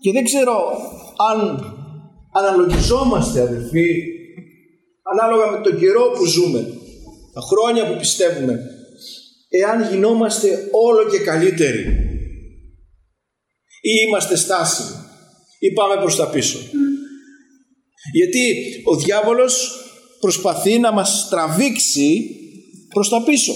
Και δεν ξέρω αν αναλογιζόμαστε, αδελφοί, ανάλογα με τον καιρό που ζούμε, τα χρόνια που πιστεύουμε, εάν γινόμαστε όλο και καλύτεροι ή είμαστε στάσιμοι ή πάμε προς τα πίσω. Γιατί ο διάβολος προσπαθεί να μας τραβήξει προς τα πίσω.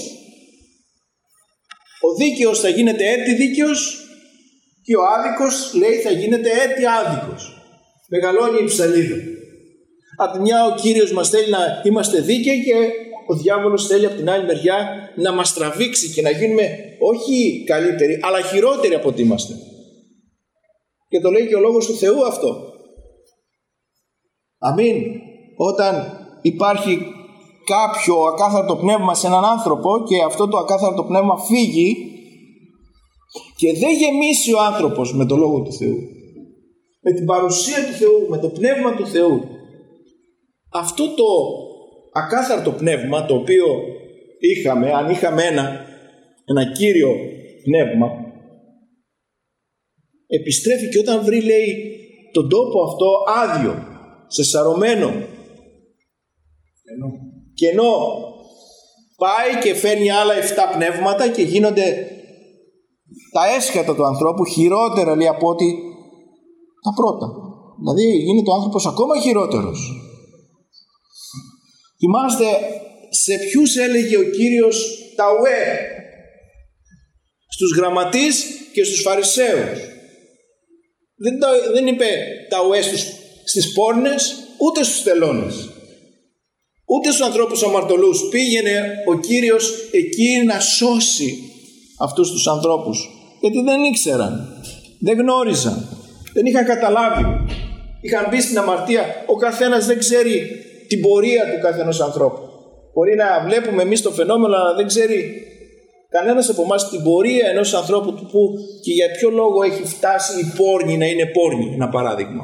Ο δίκαιος θα γίνεται έτη δίκαιος και ο άδικος, λέει, θα γίνεται έτη άδικος. Μεγαλώνει η ψαλίδα. Από τη μια ο Κύριος μας θέλει να είμαστε δίκαιοι και ο διάβολος θέλει από την άλλη μεριά να μας τραβήξει και να γίνουμε όχι καλύτεροι αλλά χειρότεροι από ό,τι είμαστε. Και το λέει και ο Λόγος του Θεού αυτό. Αμήν. Όταν υπάρχει κάποιο ακάθαρτο πνεύμα σε έναν άνθρωπο και αυτό το ακάθαρτο πνεύμα φύγει και δεν γεμίσει ο άνθρωπος με το Λόγο του Θεού, με την παρουσία του Θεού, με το πνεύμα του Θεού, αυτό το ακάθαρτο πνεύμα το οποίο είχαμε, αν είχαμε ένα κύριο πνεύμα, επιστρέφει και όταν βρει, λέει, τον τόπο αυτό άδειο, σεσαρωμένο, κενό, πάει και φέρνει άλλα 7 πνεύματα και γίνονται τα έσχατα του ανθρώπου χειρότερα, λέει, από ότι τα πρώτα. Δηλαδή γίνεται ο άνθρωπος ακόμα χειρότερος. Θυμάστε σε ποιους έλεγε ο Κύριος τα ουέ? Στους γραμματείς και στους Φαρισαίους. Δεν είπε τα ουέ στις πόρνες, ούτε στους τελώνες, ούτε στους ανθρώπους αμαρτωλούς. Πήγαινε ο Κύριος εκεί να σώσει αυτούς τους ανθρώπους, γιατί δεν ήξεραν, δεν γνώριζαν, δεν είχαν καταλάβει, είχαν μπει στην αμαρτία. Ο καθένας δεν ξέρει την πορεία του καθενός ανθρώπου. Μπορεί να βλέπουμε εμείς το φαινόμενο, αλλά δεν ξέρει κανένας από εμάς την πορεία ενός ανθρώπου του που και για ποιο λόγο έχει φτάσει η πόρνη να είναι πόρνη, ένα παράδειγμα.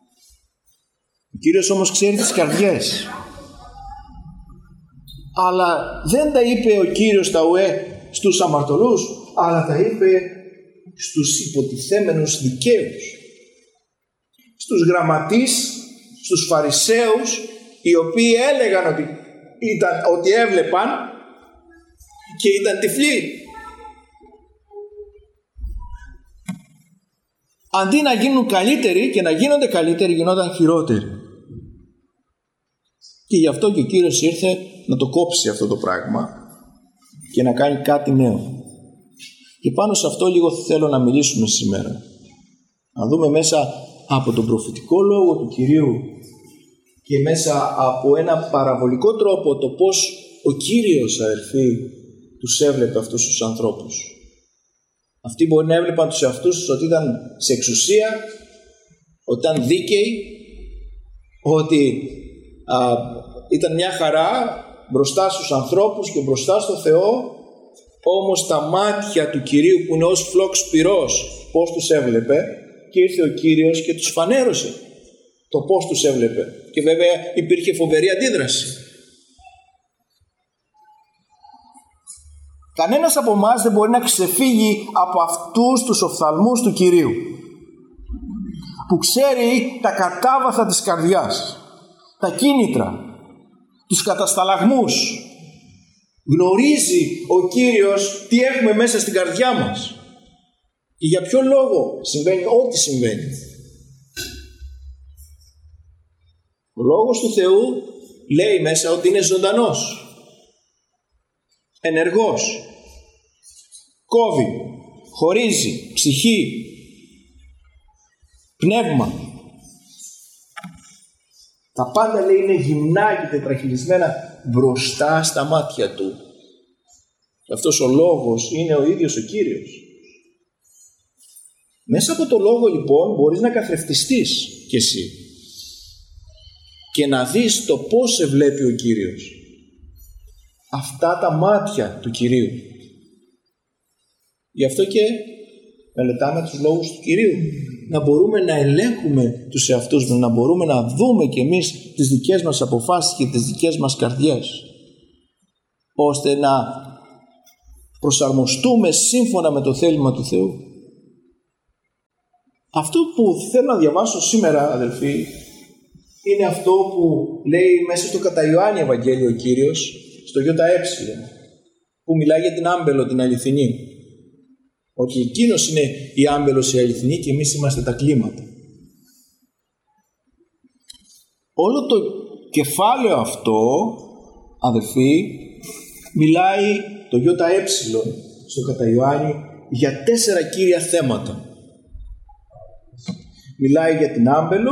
Ο Κύριος όμως ξέρει τις καρδιές. Αλλά δεν τα είπε ο Κύριος τα ουέ στους αμαρτωλούς, αλλά τα είπε στους υποτιθέμενους δικαίους, στους γραμματείς, στους Φαρισαίους, οι οποίοι έλεγαν ότι έβλεπαν και ήταν τυφλοί. Αντί να γίνουν καλύτεροι και να γίνονται καλύτεροι, γινόταν χειρότεροι. Και γι' αυτό και ο Κύριος ήρθε να το κόψει αυτό το πράγμα και να κάνει κάτι νέο. Και πάνω σε αυτό λίγο θέλω να μιλήσουμε σήμερα. Να δούμε μέσα από τον προφητικό λόγο του Κυρίου και μέσα από ένα παραβολικό τρόπο το πώς ο Κύριος, αδελφοί, τους έβλεπε αυτούς τους ανθρώπους. Αυτοί μπορεί να έβλεπαν τους εαυτούς τους ότι ήταν σε εξουσία, ότι ήταν δίκαιοι, ότι ήταν μια χαρά μπροστά στους ανθρώπους και μπροστά στο Θεό. Όμως τα μάτια του Κυρίου που είναι ως φλόξ πυρός, πώς τους έβλεπε? Και ήρθε ο Κύριος και τους φανέρωσε το πώς τους έβλεπε. Και βέβαια υπήρχε φοβερή αντίδραση. Κανένας από εμάς δεν μπορεί να ξεφύγει από αυτούς τους οφθαλμούς του Κυρίου, που ξέρει τα κατάβαθα της καρδιάς, τα κίνητρα, τους κατασταλαγμούς. Γνωρίζει ο Κύριος τι έχουμε μέσα στην καρδιά μας και για ποιο λόγο συμβαίνει ό,τι συμβαίνει. Ο Λόγος του Θεού λέει μέσα ότι είναι ζωντανός, ενεργός, κόβει, χωρίζει ψυχή, πνεύμα. Τα πάντα, λέει, είναι γυμνά και τετραχυλισμένα μπροστά στα μάτια του. Και αυτός ο λόγος είναι ο ίδιος ο Κύριος. Μέσα από το λόγο λοιπόν μπορείς να καθρεφτιστείς κι εσύ και να δεις το πώς σε βλέπει ο Κύριος. Αυτά τα μάτια του Κυρίου. Γι' αυτό και μελετάμε τους λόγους του Κυρίου. Να μπορούμε να ελέγχουμε τους εαυτούς μας, να μπορούμε να δούμε κι εμείς τις δικές μας αποφάσεις και τις δικές μας καρδιές, ώστε να προσαρμοστούμε σύμφωνα με το θέλημα του Θεού. Αυτό που θέλω να διαβάσω σήμερα, αδελφοί, είναι αυτό που λέει μέσα στο κατά Ιωάννη Ευαγγέλιο ο Κύριος, στο ΙΕ, που μιλάει για την άμπελο την αληθινή. Ότι εκείνος είναι η άμπελος η αληθινή και εμείς είμαστε τα κλίματα. Όλο το κεφάλαιο αυτό, αδελφοί, μιλάει το ΙΕ στο κατά Ιωάννη για 4 κύρια θέματα. Μιλάει για την άμπελο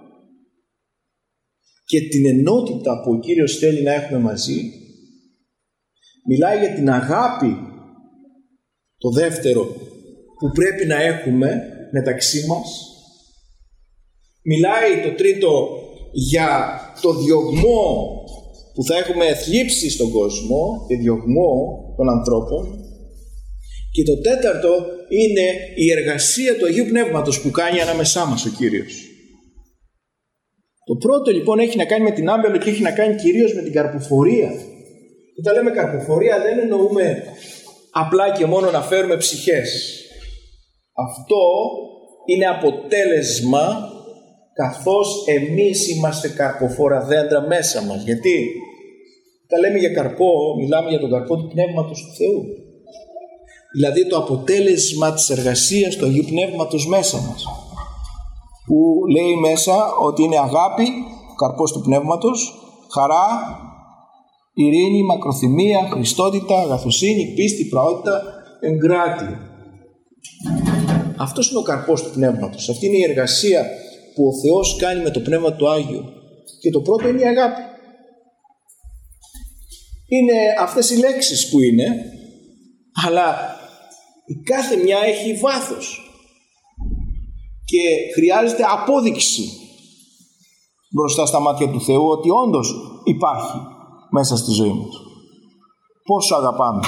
και την ενότητα που ο Κύριος θέλει να έχουμε μαζί. Μιλάει για την αγάπη, το δεύτερο, που πρέπει να έχουμε μεταξύ μας. Μιλάει το τρίτο για το διωγμό που θα έχουμε θλίψει στον κόσμο και διωγμό των ανθρώπων. Και το τέταρτο είναι η εργασία του Αγίου Πνεύματος που κάνει ανάμεσά μας ο Κύριος. Το πρώτο λοιπόν έχει να κάνει με την άμπελο και έχει να κάνει κυρίως με την καρποφορία. Όταν λέμε καρποφορία δεν εννοούμε απλά και μόνο να φέρουμε ψυχές. Αυτό είναι αποτέλεσμα καθώς εμείς είμαστε καρποφόρα δέντρα μέσα μας. Γιατί όταν λέμε για καρπό, μιλάμε για τον καρπό του Πνεύματος του Θεού. Δηλαδή το αποτέλεσμα της εργασίας του Αγίου Πνεύματος μέσα μας. Που λέει μέσα ότι είναι αγάπη, ο καρπός του Πνεύματος, χαρά, ειρήνη, μακροθυμία, χριστότητα, αγαθοσύνη, πίστη, πραότητα, εγκράτεια. Αυτός είναι ο καρπός του Πνεύματος. Αυτή είναι η εργασία που ο Θεός κάνει με το Πνεύμα του Άγιο. Και το πρώτο είναι η αγάπη. Είναι αυτές οι λέξεις που είναι, αλλά η κάθε μια έχει βάθος και χρειάζεται απόδειξη μπροστά στα μάτια του Θεού ότι όντως υπάρχει μέσα στη ζωή μας. Πόσο αγαπάμε.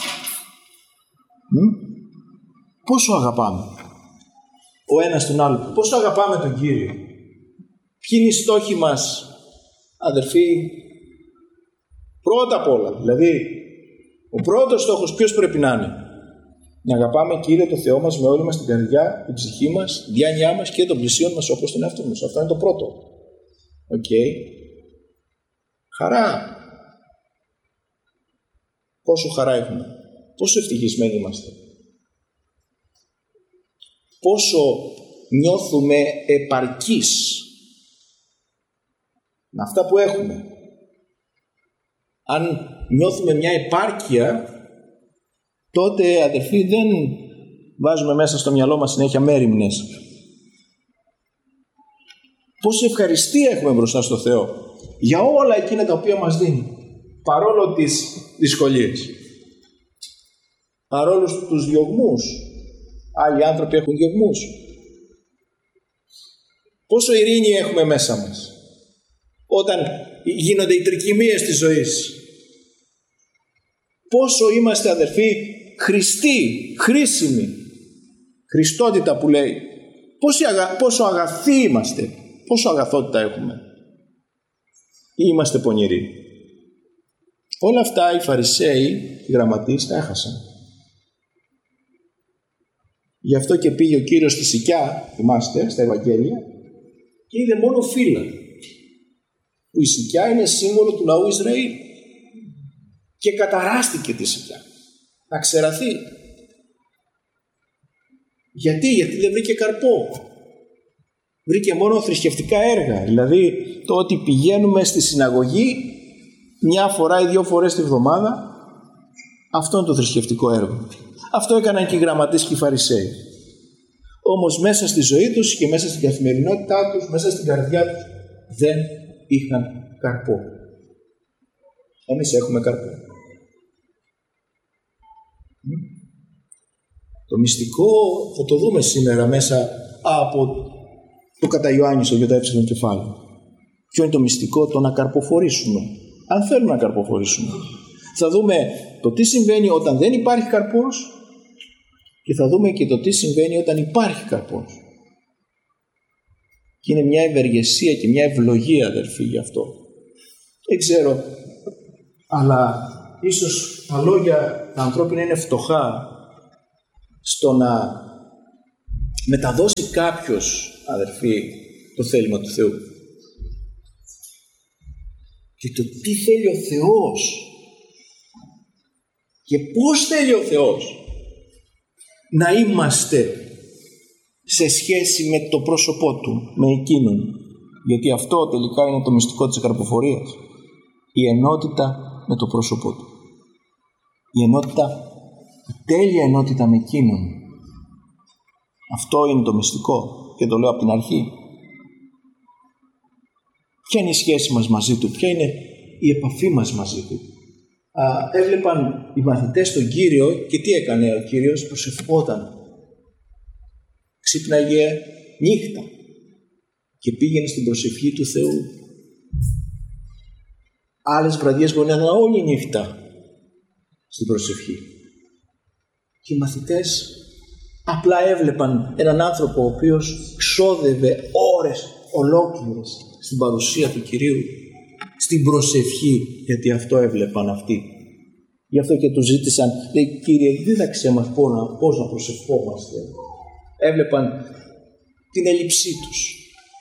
Πόσο αγαπάμε ο ένας τον άλλο. Πόσο αγαπάμε τον Κύριο. Ποιοι είναι οι στόχοι μας, αδερφοί. Πρώτα απ' όλα, δηλαδή ο πρώτος στόχος ποιος πρέπει να είναι? Να αγαπάμε Κύριο το Θεό μας με όλη μας την καρδιά, την ψυχή μας, την διάνοιά μας και των πλησίων μας όπως τον εαυτό μας. Αυτό είναι το πρώτο. Χαρά. Πόσο χαρά έχουμε. Πόσο ευτυχισμένοι είμαστε. Πόσο νιώθουμε επαρκείς με αυτά που έχουμε. Αν νιώθουμε μια επάρκεια, τότε αδερφοί δεν βάζουμε μέσα στο μυαλό μας συνέχεια μέριμνες. Πόση ευχαριστία έχουμε μπροστά στο Θεό για όλα εκείνα τα οποία μας δίνει, παρόλο τις δυσκολίες, παρόλο τους διωγμούς. Άλλοι άνθρωποι έχουν διωγμούς. Πόσο ειρήνη έχουμε μέσα μας όταν γίνονται οι τρικυμίες της ζωής. Πόσο είμαστε αδερφοί χρηστοί, χρήσιμοι. Χριστότητα που λέει. Πόσο αγαθοί είμαστε. Πόσο αγαθότητα έχουμε. Ή είμαστε πονηροί. Όλα αυτά οι Φαρισαίοι, οι γραμματείς τα έχασαν. Γι' αυτό και πήγε ο Κύριος στη Σικιά, θυμάστε, στα Ευαγγέλια, και είδε μόνο φύλλα. Που η Σικιά είναι σύμβολο του λαού Ισραήλ. Και καταράστηκε τη Σικιά. Να ξεραθεί. Γιατί δεν βρήκε καρπό. Βρήκε μόνο θρησκευτικά έργα. Δηλαδή το ότι πηγαίνουμε στη συναγωγή μια φορά ή 2 φορές τη βδομάδα, αυτό είναι το θρησκευτικό έργο. Αυτό έκαναν και οι γραμματείς και οι Φαρισαίοι. Όμως μέσα στη ζωή τους και μέσα στην καθημερινότητά τους, μέσα στην καρδιά τους, δεν είχαν καρπό. Εμείς έχουμε καρπό. Το μυστικό θα το δούμε σήμερα μέσα από το κατά Ιωάννη στο ΙΕ κεφάλαιο. Ποιο είναι το μυστικό? Το να καρποφορήσουμε. Αν θέλουμε να καρποφορήσουμε. Θα δούμε το τι συμβαίνει όταν δεν υπάρχει καρπός και θα δούμε και το τι συμβαίνει όταν υπάρχει καρπός. Και είναι μια ευεργεσία και μια ευλογία, αδερφοί, γι' αυτό. Δεν ξέρω, αλλά ίσως τα λόγια τα ανθρώπινα είναι φτωχά στο να μεταδώσει κάποιος, αδερφοί, το θέλημα του Θεού και το τι θέλει ο Θεός και πώς θέλει ο Θεός να είμαστε σε σχέση με το πρόσωπό Του, με Εκείνον, γιατί αυτό τελικά είναι το μυστικό της καρποφορίας, η ενότητα με το πρόσωπό Του, η ενότητα, η τέλεια ενότητα με Εκείνον. Αυτό είναι το μυστικό και το λέω από την αρχή. Ποια είναι η σχέση μας μαζί Του, ποια είναι η επαφή μας μαζί Του. Έβλεπαν οι μαθητές τον Κύριο και τι έκανε ο Κύριος? Προσευχόταν. Ξύπναγε νύχτα και πήγαινε στην προσευχή του Θεού. Άλλες βραδιές μπορεί να ήταν όλη νύχτα στην προσευχή. Και οι μαθητές απλά έβλεπαν έναν άνθρωπο ο οποίος ξόδευε ώρες ολόκληρες στην παρουσία του Κυρίου, στην προσευχή, γιατί αυτό έβλεπαν αυτοί. Γι' αυτό και του ζήτησαν, λέει, Κύριε, δίδαξέ μας πώς να προσευχόμαστε. Έβλεπαν την έλλειψή τους.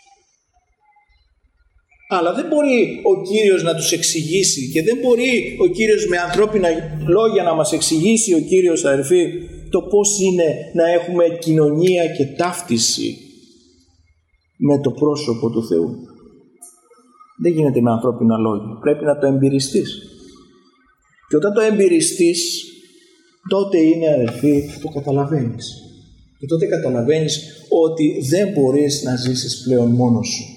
Αλλά δεν μπορεί ο Κύριος να τους εξηγήσει και δεν μπορεί ο Κύριος με ανθρώπινα λόγια να μας εξηγήσει ο Κύριος, αδερφοί, το πώς είναι να έχουμε κοινωνία και ταύτιση με το πρόσωπο του Θεού. Δεν γίνεται με ανθρώπινα λόγια. Πρέπει να το εμπειριστείς. Και όταν το εμπειριστείς, τότε είναι, αδερφοί, το καταλαβαίνεις. Και τότε καταλαβαίνεις ότι δεν μπορείς να ζήσεις πλέον μόνος σου.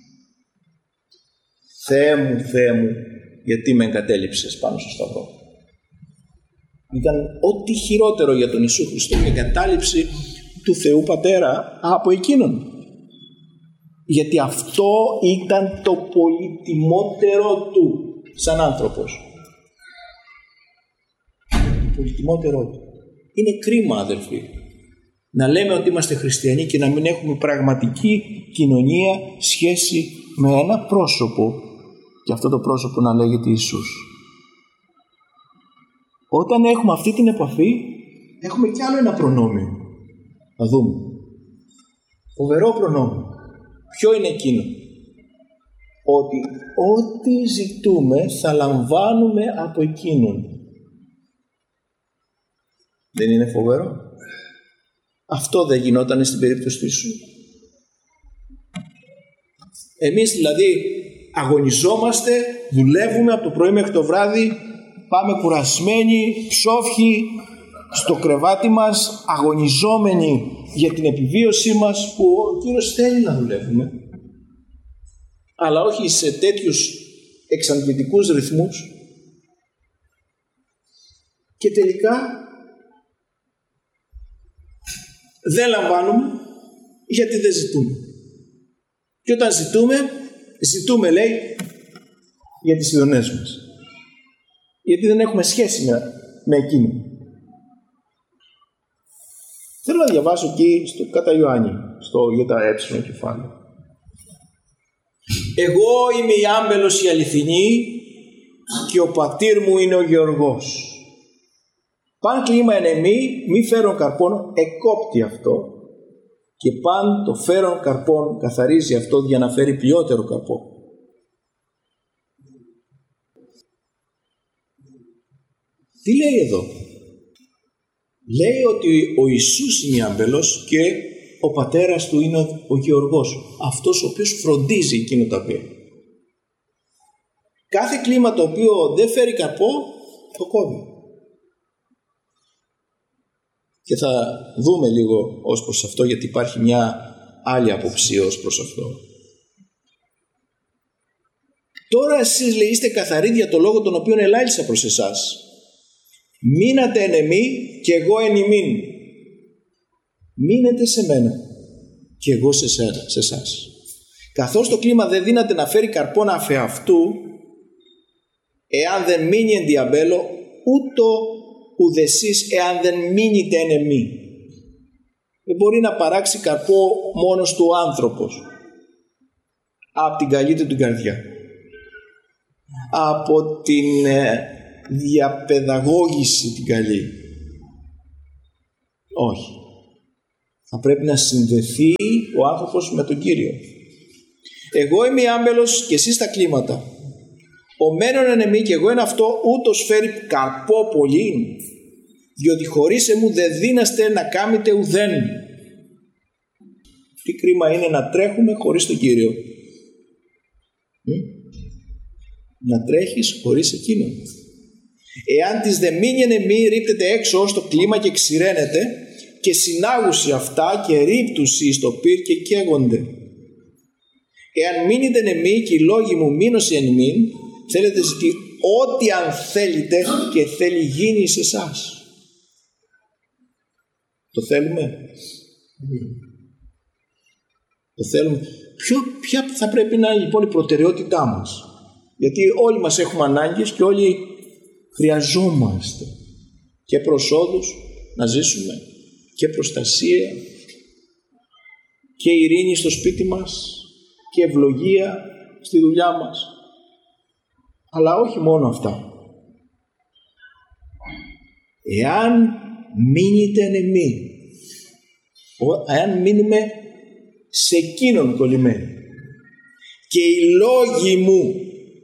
Θεέ μου, γιατί με εγκατέλειψες πάνω στο σταυρό. Ήταν ό,τι χειρότερο για τον Ιησού Χριστό, η εγκατάλειψη του Θεού Πατέρα από Εκείνον. Γιατί αυτό ήταν το πολυτιμότερο Του σαν άνθρωπος. Το πολυτιμότερο Του. Είναι κρίμα, αδελφοί, να λέμε ότι είμαστε χριστιανοί και να μην έχουμε πραγματική κοινωνία, σχέση με ένα πρόσωπο και αυτό το πρόσωπο να λέγεται Ιησούς. Όταν έχουμε αυτή την επαφή, έχουμε κι άλλο ένα προνόμιο. Να δούμε. Φοβερό προνόμιο. Ποιο είναι εκείνο? Ότι ό,τι ζητούμε θα λαμβάνουμε από Εκείνον. Δεν είναι φοβερό? Αυτό δεν γινόταν στην περίπτωση του Ιησού? Εμείς δηλαδή αγωνιζόμαστε, δουλεύουμε από το πρωί μέχρι το βράδυ, πάμε κουρασμένοι, ψόφοι στο κρεβάτι μας, αγωνιζόμενοι για την επιβίωσή μας, που ο Κύριος θέλει να δουλεύουμε, αλλά όχι σε τέτοιους εξαντλητικούς ρυθμούς, και τελικά δεν λαμβάνουμε γιατί δεν ζητούμε. Και όταν ζητούμε λέει για τις ειδονές μας, γιατί δεν έχουμε σχέση με εκείνο. Θέλω να διαβάσω εκεί στο κατά Ιωάννη, στο ΙΕ κεφάλαιο. Εγώ είμαι η άμπελος η αληθινή και ο πατήρ μου είναι ο γεωργός. Παν κλίμα εν εμή, μη φέρον καρπόν, εκόπτει αυτό, και παν το φέρον καρπόν καθαρίζει αυτό για να φέρει ποιότερο καρπό. Τι λέει εδώ? Λέει ότι ο Ιησούς είναι η άμπελος και ο πατέρας του είναι ο γεωργός, αυτός ο οποίος φροντίζει εκείνο τα οποία. Κάθε κλίμα το οποίο δεν φέρει καρπό, το κόβει. Και θα δούμε λίγο ως προς αυτό, γιατί υπάρχει μια άλλη αποψία ως προς αυτό. Τώρα εσείς, λέει, είστε καθαροί για το λόγο τον οποίο ελάλησα προς εσάς. Μείνατε εν εμή και εγώ εν ημίν. Μείνετε σε μένα και εγώ σε εσάς. Καθώς το κλίμα δεν δύναται να φέρει καρπόν αφ' αυτού, εάν δεν μείνει εν διαμπέλο, ούτω ουδ' εσείς εάν δεν μείνετε εν εμή. Δεν μπορεί να παράξει καρπό μόνος του ο άνθρωπος, από την καλή του την καρδιά, από την διαπαιδαγώγηση την καλή. Όχι. Θα πρέπει να συνδεθεί ο άνθρωπος με τον Κύριο. Εγώ είμαι άμπελος και εσείς τα κλίματα. Ο μένον εν εμεί και εγώ εν αυτό, ούτως φέρει καρπό πολύ, διότι χωρίς εμού δεν δύναστε να κάμετε ουδέν. Τι κρίμα είναι να τρέχουμε χωρίς τον Κύριο. Να τρέχεις χωρίς Εκείνον. Εάν της δε μείνει εν εμεί, ρίπτεται έξω ως το κλίμα και ξηραίνεται, και συνάγουσι αυτά και ρίπτουσι στο πυρ και καίγονται. Εάν μείνετε εν εμεί και οι λόγοι μου μείνωσι εν εμήν, θέλετε ζητή ό,τι αν θέλετε και θέλει γίνει σε εσάς. Το θέλουμε? Το θέλουμε? Ποια θα πρέπει να είναι λοιπόν η προτεραιότητά μας? Γιατί όλοι μας έχουμε ανάγκες και όλοι χρειαζόμαστε και προσόδους να ζήσουμε και προστασία και ειρήνη στο σπίτι μας και ευλογία στη δουλειά μας. Αλλά όχι μόνο αυτά. Εάν μείνετε εν εμεί, εάν μείνουμε σε Εκείνον κολλημένοι και οι λόγοι μου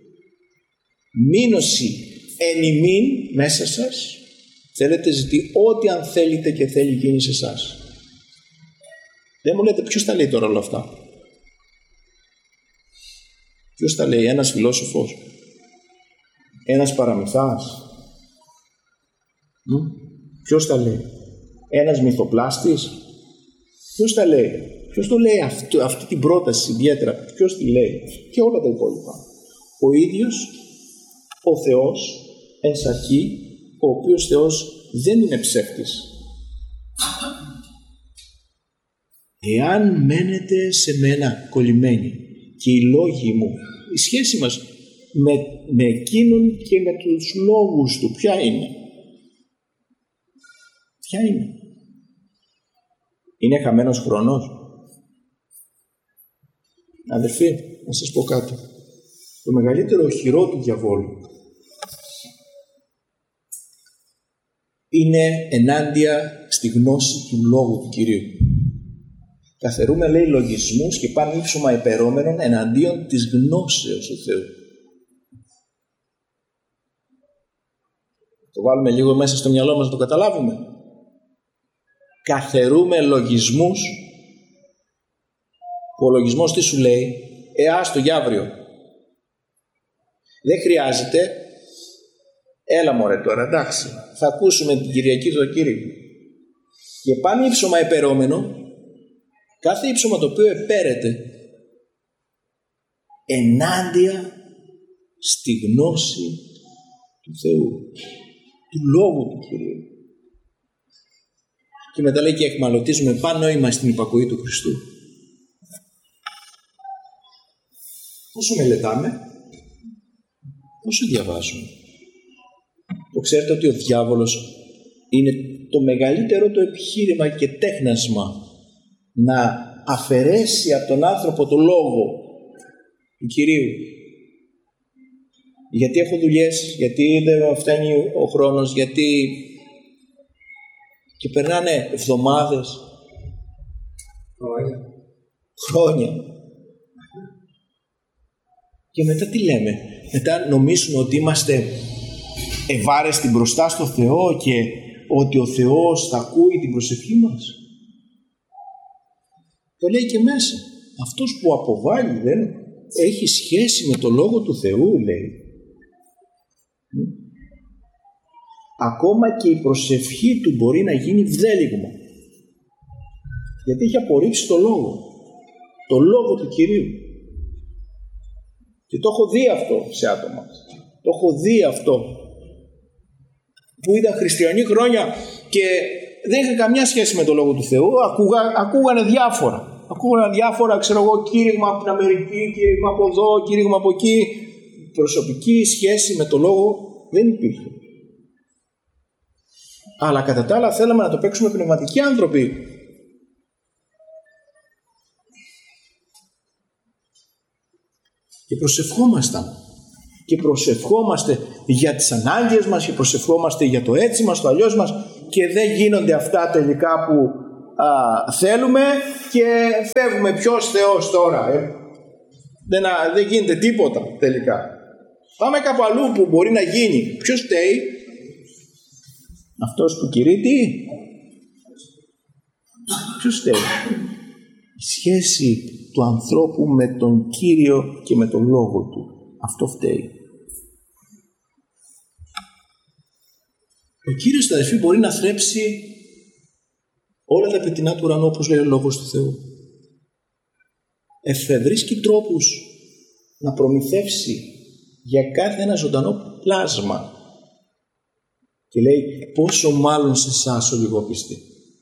μείνωση εν ημίν μέσα σας, θέλετε ζητεί ό,τι αν θέλετε και θέλει γίνει σε εσάς. Δεν μου λέτε ποιος τα λέει τώρα όλα αυτά? Ποιος τα λέει? Ένας φιλόσοφος? Ένας παραμυθάς? Ποιος τα λέει? Ένας μυθοπλάστης? Ποιος τα λέει? Ποιος το λέει αυτή την πρόταση ιδιαίτερα? Ποιος τη λέει? Και όλα τα υπόλοιπα. Ο ίδιος ο Θεός εν σαρκή, ο οποίος Θεός δεν είναι ψεύτης. Εάν μένετε σε μένα κολλημένοι και οι λόγοι μου, η σχέση μας με εκείνον και με τους λόγους του ποια είναι? Ποια είναι? Είναι χαμένος χρόνος? Αδερφοί, να σας πω κάτι. Το μεγαλύτερο οχυρό του διαβόλου είναι ενάντια στη γνώση του Λόγου του Κυρίου. Καθερούμε, λέει, λογισμούς και πάνε ύψωμα υπερώμενων εναντίον της γνώσεως του Θεού. Το βάλουμε λίγο μέσα στο μυαλό μας να το καταλάβουμε. Καθερούμε λογισμούς, που ο λογισμός τι σου λέει? Άστο για αύριο. Δεν χρειάζεται. Έλα μωρέ τώρα, εντάξει. Θα ακούσουμε την Κυριακή το Κύριο. Και πάνε ύψωμα επερόμενο, κάθε ύψωμα το οποίο επέρεται ενάντια στη γνώση του Θεού, του Λόγου του Κυρίου. Και μετά λέει και εχμαλωτίζουμε πάνω είμαστε στην υπακοή του Χριστού. Πόσο μελετάμε? Πόσο διαβάζουμε? Το ξέρετε ότι ο διάβολος είναι το μεγαλύτερο το επιχείρημα και τέχνασμα να αφαιρέσει από τον άνθρωπο το λόγο του Κυρίου. Γιατί έχω δουλειές, γιατί δεν φτάνει ο χρόνος, γιατί... Και περνάνε εβδομάδες, χρόνια. Και μετά τι λέμε? Μετά νομίζουμε ότι είμαστε ευάρεστοι μπροστά στο Θεό και ότι ο Θεός θα ακούει την προσευχή μας. Το λέει και μέσα. Αυτός που αποβάλλει δεν έχει σχέση με το Λόγο του Θεού, λέει. Ακόμα και η προσευχή του μπορεί να γίνει βδέλιγμα. Γιατί έχει απορρίψει το Λόγο. Το Λόγο του Κυρίου. Και το έχω δει αυτό σε άτομα. Το έχω δει αυτό. Που ήταν χριστιανοί χρόνια και δεν είχαν καμιά σχέση με το Λόγο του Θεού. Ακούγανε διάφορα. Ακούγανε διάφορα, ξέρω εγώ, κήρυγμα από την Αμερική, κήρυγμα από εδώ, κήρυγμα από εκεί. Προσωπική σχέση με το Λόγο δεν υπήρχε. Αλλά κατά τα άλλα θέλαμε να το παίξουμε πνευματικοί άνθρωποι. Και προσευχόμασταν. Και προσευχόμαστε για τις ανάγκες μας και προσευχόμαστε για το έτσι μας, το αλλιώς μας, και δεν γίνονται αυτά τελικά που θέλουμε και φεύγουμε. Ποιος Θεός τώρα? Δεν γίνεται τίποτα τελικά. Πάμε κάπου αλλού που μπορεί να γίνει. Ποιος φταίει? Αυτός που κηρύττει? Ποιος φταίει? Η σχέση του ανθρώπου με τον Κύριο και με τον Λόγο Του. Αυτό φταίει. Ο Κύριος, αδελφοί, μπορεί να θρέψει όλα τα πετεινά του ουρανού, όπως λέει ο Λόγος του Θεού. Εφευρίσκει τρόπους να προμηθεύσει για κάθε ένα ζωντανό πλάσμα. Και λέει, πόσο μάλλον σε εσάς ο λιγόπιστοι.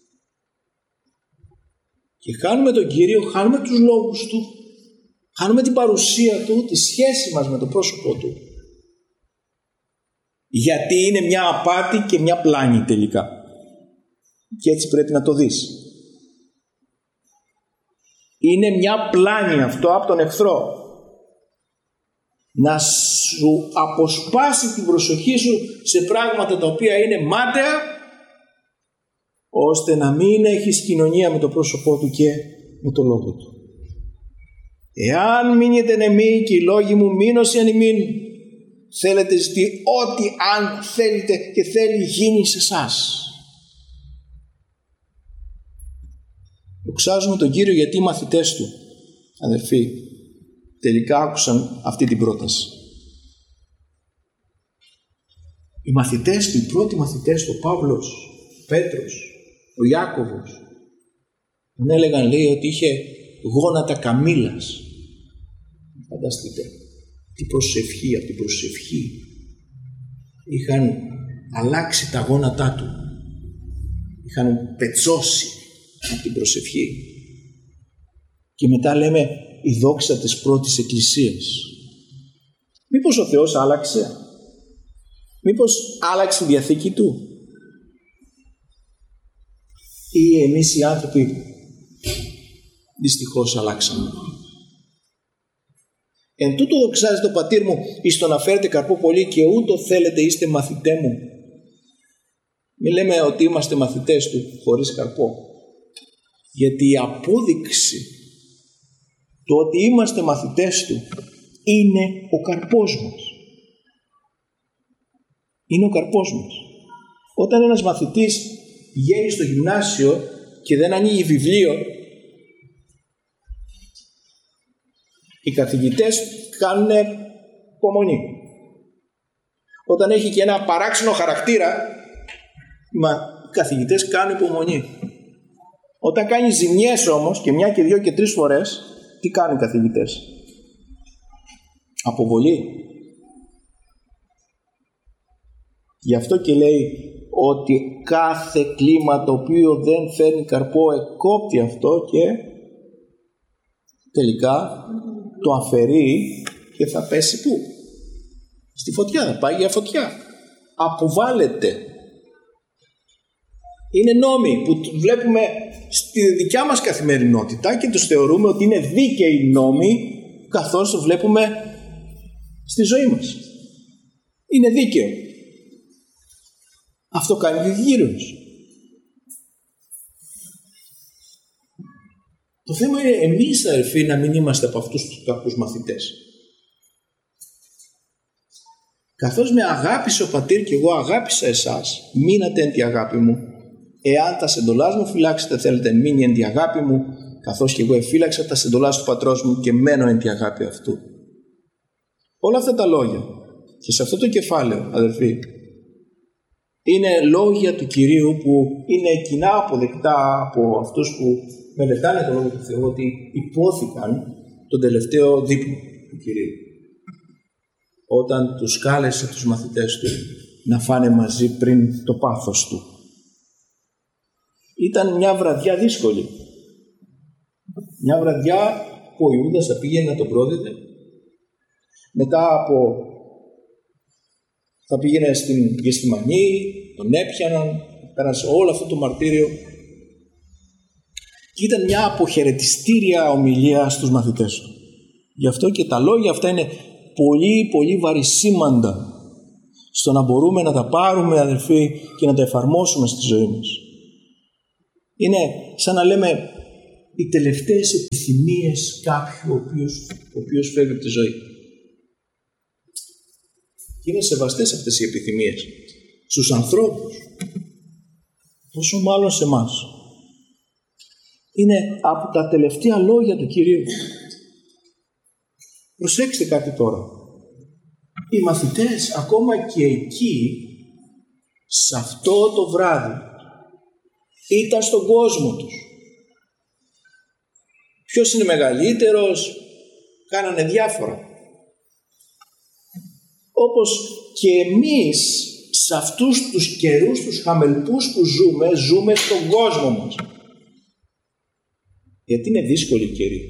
Και χάνουμε τον Κύριο, χάνουμε τους λόγους Του, χάνουμε την παρουσία Του, τη σχέση μας με το πρόσωπό Του. Γιατί είναι μια απάτη και μια πλάνη τελικά. Και έτσι πρέπει να το δεις. Είναι μια πλάνη αυτό από τον εχθρό. Να σου αποσπάσει την προσοχή σου σε πράγματα τα οποία είναι μάταια, ώστε να μην έχεις κοινωνία με το πρόσωπό Του και με το Λόγο Του. Εάν μείνετε εν εμεί και οι λόγοι μου μείνωσι εν ημίν, θέλετε ζητή ό,τι αν θέλετε και θέλει γίνει σε εσάς. Δοξάζουμε τον Κύριο γιατί οι μαθητές Του, αδελφοί, τελικά άκουσαν αυτή την πρόταση. Οι μαθητές Του, οι πρώτοι μαθητές Του, ο Παύλος, ο Πέτρος, ο Ιάκωβος, τον έλεγαν, λέει, ότι είχε γόνατα καμήλας. Φανταστείτε, τι προσευχή, από την προσευχή είχαν αλλάξει τα γόνατά του, είχαν πετσώσει από την προσευχή. Και μετά λέμε η δόξα της πρώτης εκκλησίας. Μήπως ο Θεός άλλαξε? Μήπως άλλαξε η Διαθήκη Του? Ή εμείς οι άνθρωποι δυστυχώς αλλάξαμε? Εν τούτο δοξάζεται ο πατήρ μου εις το να φέρετε καρπό πολύ και ούτω θέλετε είστε μαθητέ μου. Μην λέμε ότι είμαστε μαθητές Του χωρίς καρπό. Γιατί η απόδειξη του ότι είμαστε μαθητές Του είναι ο καρπός μας. Είναι ο καρπός μας. Όταν ένας μαθητής πηγαίνει στο γυμνάσιο και δεν ανοίγει βιβλίο, οι καθηγητές κάνουν υπομονή. Όταν έχει και ένα παράξενο χαρακτήρα, οι καθηγητές κάνουν υπομονή. Όταν κάνει ζημιές όμως, και μια και δύο και τρεις φορές, τι κάνουν οι καθηγητές? Αποβολή. Γι' αυτό και λέει ότι κάθε κλίμα το οποίο δεν φέρνει καρπό εκόπτει αυτό και τελικά το αφαιρεί και θα πέσει πού? Στη φωτιά, θα πάει για φωτιά. Αποβάλλεται. Είναι νόμοι που βλέπουμε στη δικιά μας καθημερινότητα και τους θεωρούμε ότι είναι δίκαιοι νόμοι, καθώς το βλέπουμε στη ζωή μας. Είναι δίκαιο. Αυτό κάνει γύρος. Το θέμα είναι εμείς, αδελφοί, να μην είμαστε από αυτούς τους κακούς μαθητές. Καθώς με αγάπησε ο πατήρ και εγώ αγάπησα εσάς, μείνατε εν τη αγάπη μου. Εάν τα σεντολάς μου φυλάξετε, θέλετε μείνει εν τη αγάπη μου, καθώς και εγώ εφύλαξα τα σεντολάς του πατρός μου και μένω εν τη αγάπη αυτού. Όλα αυτά τα λόγια και σε αυτό το κεφάλαιο, αδελφοί, είναι λόγια του Κυρίου που είναι κοινά αποδεκτά από αυτούς που μελετάνε τον Λόγο του Θεού, ότι υπόθηκαν τον τελευταίο δείπνο του Κυρίου, όταν τους κάλεσε τους μαθητές Του να φάνε μαζί πριν το πάθος Του. Ήταν μια βραδιά δύσκολη. Μια βραδιά που ο Ιούδας θα πήγαινε να τον πρόδιδε. Μετά θα πήγαινε στην Γεστημανή, τον έπιαναν, πέρασε όλο αυτό το μαρτύριο. Και ήταν μια αποχαιρετιστήρια ομιλία στους μαθητές Του. Γι' αυτό και τα λόγια αυτά είναι πολύ πολύ βαρισίμαντα στο να μπορούμε να τα πάρουμε, αδελφοί, και να τα εφαρμόσουμε στη ζωή μας. Είναι σαν να λέμε οι τελευταίες επιθυμίες κάποιου ο οποίος φεύγει από τη ζωή. Και είναι σεβαστές αυτές οι επιθυμίες στους ανθρώπους, πόσο μάλλον σε εμάς. Είναι από τα τελευταία λόγια του Κυρίου. Προσέξτε κάτι τώρα. Οι μαθητές ακόμα και εκεί, σε αυτό το βράδυ, ήταν στον κόσμο τους. Ποιος είναι μεγαλύτερος, κάνανε διάφορα. Όπως και εμείς σε αυτούς τους καιρούς, τους χαμελπούς που ζούμε στον κόσμο μας. Γιατί είναι δύσκολη η καιρή.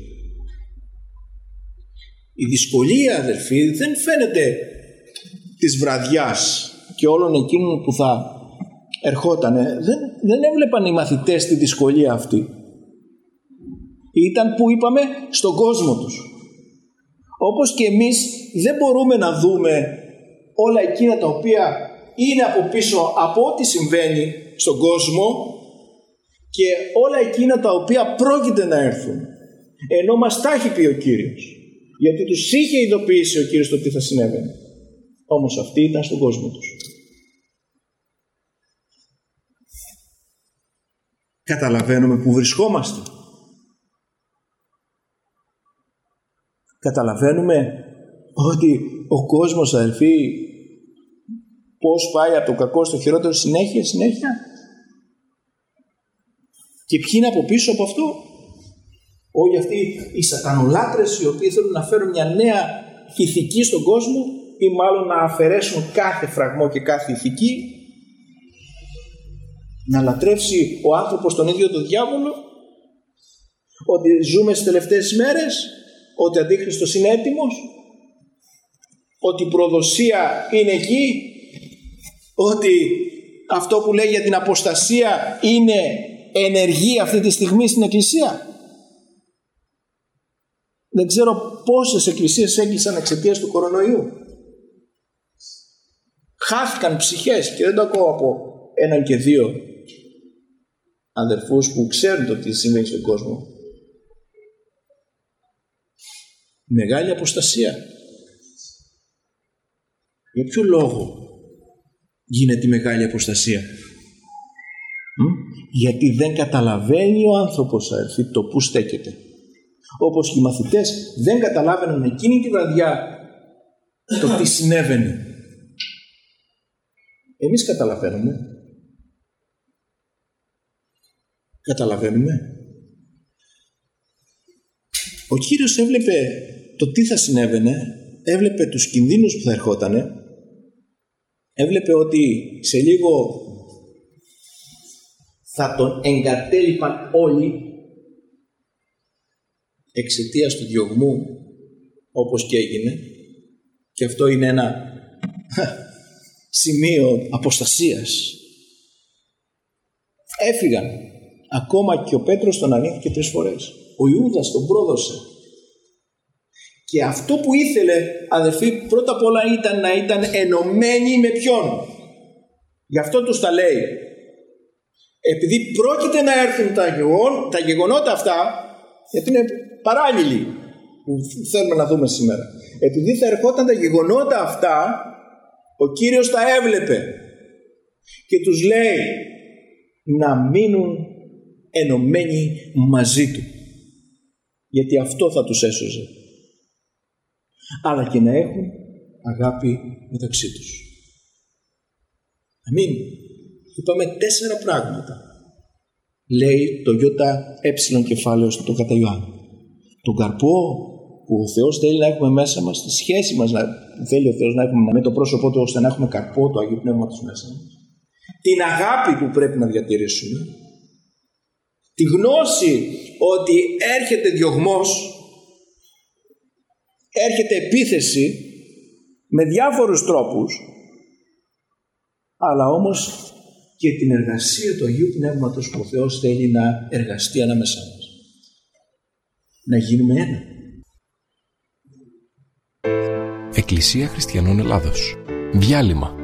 Η δυσκολία, αδελφοί, δεν φαίνεται της βραδιάς και όλων εκείνων που θα ερχότανε. Δεν έβλεπαν οι μαθητές τη δυσκολία αυτή. Ήταν, που είπαμε, στον κόσμο τους. Όπως και εμείς δεν μπορούμε να δούμε όλα εκείνα τα οποία είναι από πίσω από ό,τι συμβαίνει στον κόσμο και όλα εκείνα τα οποία πρόκειται να έρθουν. Ενώ μας τα έχει πει ο Κύριος. Γιατί τους είχε ειδοποιήσει ο Κύριος το τι θα συνέβαινε. Όμως αυτοί ήταν στον κόσμο τους. Καταλαβαίνουμε που βρισκόμαστε. Καταλαβαίνουμε ότι ο κόσμος, αδελφοί, πώς πάει από το κακό στο χειρότερο συνέχεια. Και ποιοι είναι από πίσω από αυτό? Όλοι αυτοί οι σατανολάτρες οι οποίοι θέλουν να φέρουν μια νέα ηθική στον κόσμο ή μάλλον να αφαιρέσουν κάθε φραγμό και κάθε ηθική, να λατρεύσει ο άνθρωπος τον ίδιο τον διάβολο, ότι ζούμε στις τελευταίες μέρες, ότι ο Αντίχριστος είναι έτοιμος, ότι η προδοσία είναι εκεί, ότι αυτό που λέει για την αποστασία είναι ενεργή αυτή τη στιγμή στην Εκκλησία. Δεν ξέρω πόσες εκκλησίες έκλεισαν εξαιτίας του κορονοϊού. Χάθηκαν ψυχές και δεν το ακούω από έναν και δύο αδερφούς που ξέρουν το τι συμβαίνει στον κόσμο. Μεγάλη αποστασία. Για ποιο λόγο γίνεται η μεγάλη αποστασία? Γιατί δεν καταλαβαίνει ο άνθρωπος, αδερφοί, το που στέκεται. Όπως και οι μαθητές δεν καταλάβαιναν εκείνη τη βραδιά το τι συνέβαινε. Εμείς καταλαβαίνουμε. Καταλαβαίνουμε. Ο Κύριος έβλεπε το τι θα συνέβαινε, έβλεπε τους κινδύνους που θα ερχότανε, έβλεπε ότι σε λίγο θα τον εγκατέλειπαν όλοι εξαιτίας του διωγμού, όπως και έγινε, και αυτό είναι ένα σημείο αποστασίας. Έφυγαν. Ακόμα και ο Πέτρος τον αρνήθηκε 3 φορές. Ο Ιούδας τον πρόδωσε. Και αυτό που ήθελε, αδελφοί, πρώτα απ' όλα ήταν να ήταν ενωμένοι με ποιον? Γι' αυτό τους τα λέει. Επειδή πρόκειται να έρθουν τα γεγονότα αυτά, γιατί είναι παράλληλοι που θέλουμε να δούμε σήμερα. Επειδή θα ερχόταν τα γεγονότα αυτά, ο Κύριος τα έβλεπε και τους λέει να μείνουν ενωμένοι μαζί Του, γιατί αυτό θα τους έσωζε, αλλά και να έχουν αγάπη μεταξύ τους. Αμήν. Είπαμε 4 πράγματα. Λέει το ΙΕ κεφάλαιο στο κατά Ιωάννη. Τον καρπό που ο Θεός θέλει να έχουμε μέσα μας, τη σχέση μας που θέλει ο Θεός να έχουμε με το πρόσωπό Του, ώστε να έχουμε καρπό του Αγίου Πνεύματος μέσα μας. Την αγάπη που πρέπει να διατηρήσουμε. Τη γνώση ότι έρχεται διωγμός, έρχεται επίθεση με διάφορους τρόπους, αλλά όμως και την εργασία του Αγίου Πνεύματος που ο Θεός θέλει να εργαστεί ανάμεσά μας. Να γίνουμε ένα. Εκκλησία Χριστιανών Ελλάδος. Διάλειμμα.